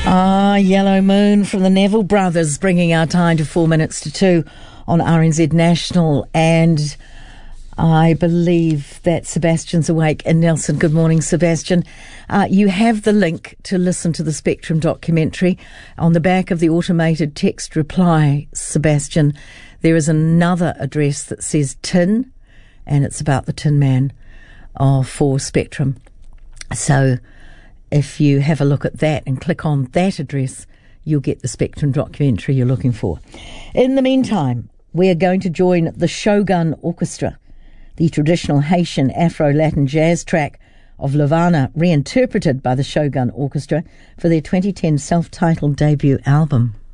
Yellow Moon from the Neville Brothers, bringing our time to 4 minutes to 2 on RNZ National. And I believe that Sebastian's awake in Nelson. Good morning, Sebastian. You have the link to listen to the Spectrum documentary. On the back of the automated text reply, Sebastian, there is another address that says Tin, and it's about the Tin Man for Spectrum. So if you have a look at that and click on that address, you'll get the Spectrum documentary you're looking for. In the meantime, we are going to join the Shogun Orchestra, the traditional Haitian Afro-Latin jazz track of Lavana, reinterpreted by the Shogun Orchestra for their 2010 self-titled debut album.